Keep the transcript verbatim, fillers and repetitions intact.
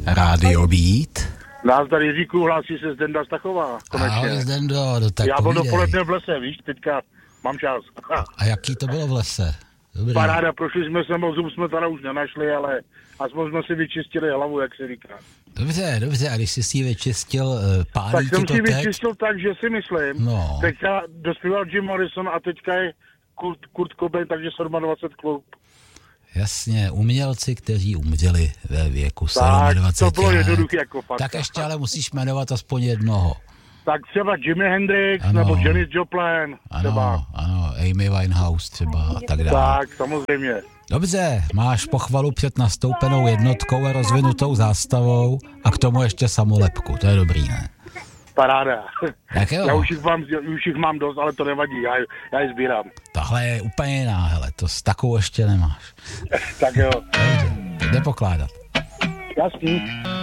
Rádio Beat. Názdar Jiříku, hlásí se Zdenda Stachová, konečně. Ahoj Zdendo, no tak Já byl povídej. dopoledne v lese, víš, teďka mám čas. A jaký to bylo v lese? Dobrý. Paráda, prošli jsme se, zub jsme teda už nenašli, ale aspoň jsme si vyčistili hlavu, jak se říká. Dobře, dobře, a když jsi si ji vyčistil, pálí Tak ti jsem to si teď? vyčistil tak, že si myslím, No. teďka dospíval Jim Morrison a teďka je Kurt, Kurt Cobain, takže dvacet sedm klub. Jasně, umělci, kteří umřeli ve věku Tak, sedm. to bylo jednoduché jako fakt. Tak ještě ale musíš jmenovat aspoň jednoho. Tak třeba Jimi Hendrix, Ano. nebo Janis Joplin, třeba. Ano, ano, Amy Winehouse třeba a tak dále. Tak, samozřejmě. Dobře, máš pochvalu před nastoupenou jednotkou a rozvinutou zástavou a k tomu ještě samolepku, to je dobrý, ne? Paráda. Tak jo. Já už jich, mám, už jich mám dost, ale to nevadí, já, já je sbírám. Tahle je úplně jiná, hele, to s takovou ještě nemáš. Tak jo. Dobře, jde pokládat. Jasný.